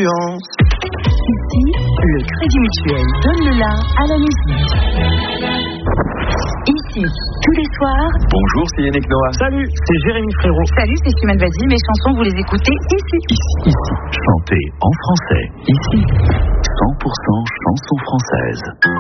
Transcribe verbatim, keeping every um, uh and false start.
influence. Ici, le Crédit Mutuel donne le la à la musique. Ici, tous les soirs. Bonjour, c'est Yannick Noah. Salut, c'est Jérémy Frérot. Salut, c'est Chimène Badi. Mes chansons, vous les écoutez ici. Ici, ici, chantez en français. Ici, cent pour cent chansons françaises.